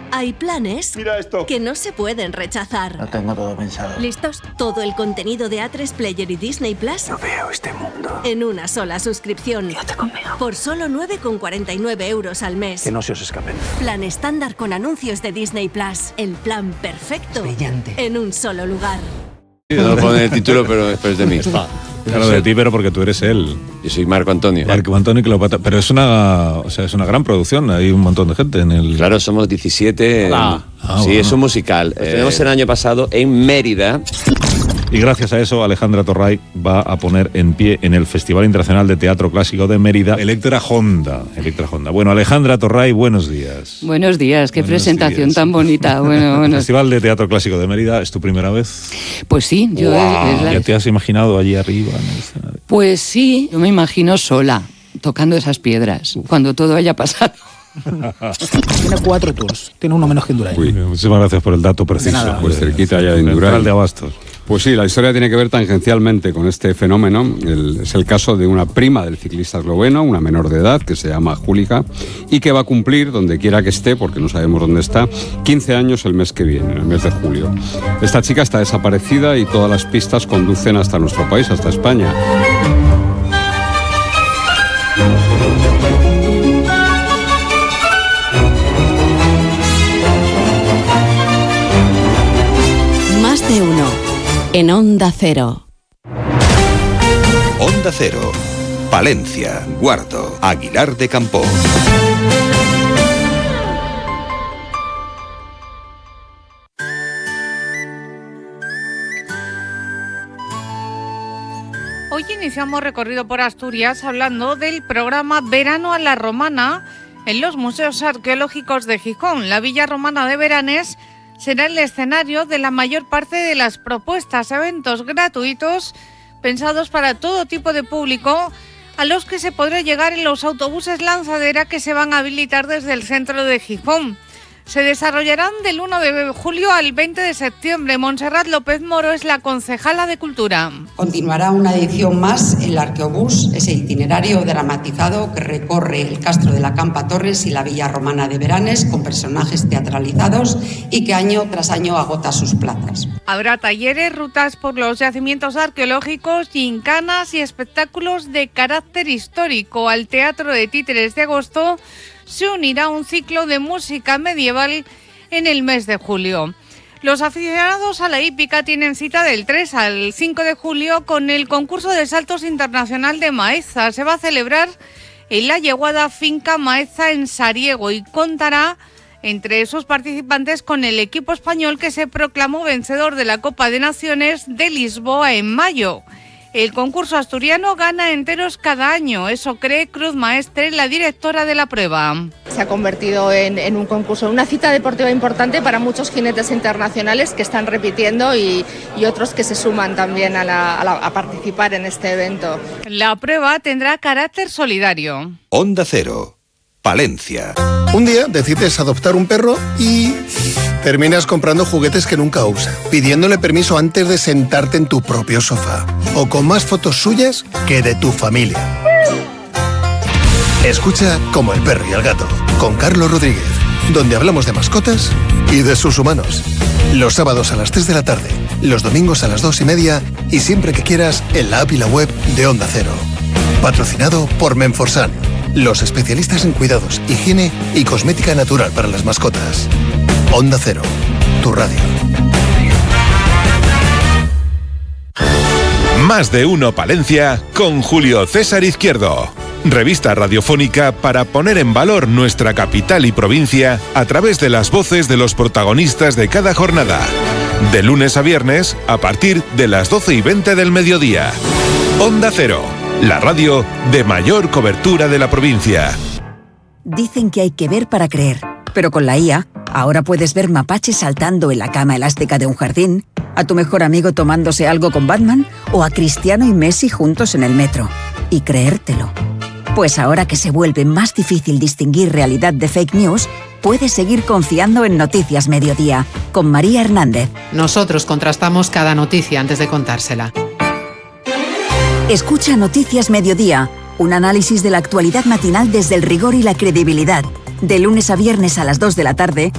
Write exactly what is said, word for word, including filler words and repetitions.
Hay planes Mira esto. que no se pueden rechazar. Lo tengo todo pensado. ¿Listos? Todo el contenido de A tres Player y Disney Plus No veo este mundo. en una sola suscripción. Quédate conmigo. Por solo nueve con cuarenta y nueve euros al mes. Que no se os escapen. Plan estándar con anuncios de Disney Plus. El plan perfecto. Brillante. En un solo lugar. No pone el título, pero es de mí. Claro, de ti, pero porque tú eres él. Yo soy Marco Antonio. Marco Antonio y Cleopatra. Pero es una, o sea, es una gran producción. Hay un montón de gente en el. Claro, somos diecisiete. Ah, ah, sí, bueno. es un musical. Eh. Estuvimos el año pasado en Mérida. Y gracias a eso, Alejandra Torray va a poner en pie en el Festival Internacional de Teatro Clásico de Mérida Electra Honda. Electra Honda. Bueno, Alejandra Torray, buenos días. Buenos días, qué Buenos presentación días. tan bonita. Bueno, El bueno. Festival de Teatro Clásico de Mérida, ¿es tu primera vez? Pues sí, yo Wow. es la- ¿Ya te has imaginado allí arriba en el escenario? Pues sí, yo me imagino sola, tocando esas piedras, cuando todo haya pasado. Tiene cuatro tours. Tiene uno menos que Indurain. Uy, muchísimas gracias por el dato preciso. De nada. Pues cerquita ya de Central Indurain. de Abastos. Pues sí, la historia tiene que ver tangencialmente con este fenómeno. El- es el caso de una prima del ciclista esloveno, una menor de edad, que se llama Julika, y que va a cumplir, donde quiera que esté, porque no sabemos dónde está, quince años el mes que viene, en el mes de julio. Esta chica está desaparecida y todas las pistas conducen hasta nuestro país, hasta España. Más de uno. En Onda Cero. Onda Cero, Palencia, Guardo, Aguilar de Campoo. Hoy iniciamos recorrido por Asturias hablando del programa Verano a la Romana en los museos arqueológicos de Gijón. La Villa Romana de Beranes será el escenario de la mayor parte de las propuestas, eventos gratuitos pensados para todo tipo de público, a los que se podrá llegar en los autobuses lanzadera que se van a habilitar desde el centro de Gijón. Se desarrollarán del uno de julio al veinte de septiembre. Montserrat López Moro es la concejala de Cultura. Continuará una edición más el Arqueobús, ese itinerario dramatizado que recorre el Castro de la Campa Torres y la Villa Romana de Beranes con personajes teatralizados y que año tras año agota sus plazas. Habrá talleres, rutas por los yacimientos arqueológicos, gincanas y espectáculos de carácter histórico. Al Teatro de Títeres de Agosto se unirá un ciclo de música medieval en el mes de julio. Los aficionados a la hípica tienen cita del tres al cinco de julio con el concurso de saltos internacional de Maeza. Se va a celebrar en la yeguada Finca Maeza en Sariego y contará entre sus participantes con el equipo español que se proclamó vencedor de la Copa de Naciones de Lisboa en mayo. El concurso asturiano gana enteros cada año, eso cree Cruz Maestre, la directora de la prueba. Se ha convertido en, en un concurso, en una cita deportiva importante para muchos jinetes internacionales que están repitiendo y, y otros que se suman también a, la, a, la, a participar en este evento. La prueba tendrá carácter solidario. Onda Cero, Palencia. Un día decides adoptar un perro y terminas comprando juguetes que nunca usa, pidiéndole permiso antes de sentarte en tu propio sofá, o con más fotos suyas que de tu familia. Escucha Como el perro y el gato, con Carlos Rodríguez, donde hablamos de mascotas y de sus humanos. Los sábados a las tres de la tarde, los domingos a las dos y media y siempre que quieras en la app y la web de Onda Cero. Patrocinado por Menforsan, los especialistas en cuidados, higiene y cosmética natural para las mascotas. Onda Cero, tu radio. Más de uno Palencia con Julio César Izquierdo. Revista radiofónica para poner en valor nuestra capital y provincia a través de las voces de los protagonistas de cada jornada. De lunes a viernes a partir de las doce y veinte del mediodía. Onda Cero, la radio de mayor cobertura de la provincia. Dicen que hay que ver para creer, pero con la I A, ahora puedes ver mapaches saltando en la cama elástica de un jardín, a tu mejor amigo tomándose algo con Batman o a Cristiano y Messi juntos en el metro. Y creértelo. Pues ahora que se vuelve más difícil distinguir realidad de fake news, puedes seguir confiando en Noticias Mediodía, con María Hernández. Nosotros contrastamos cada noticia antes de contársela. Escucha Noticias Mediodía, un análisis de la actualidad matinal desde el rigor y la credibilidad. De lunes a viernes a las dos de la tarde,